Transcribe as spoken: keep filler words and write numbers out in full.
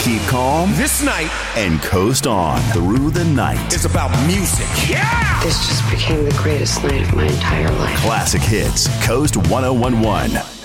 Keep calm This night and coast on through the night. is about music. Yeah! This just became the greatest night of my entire life. Classic Hits, Coast ten eleven.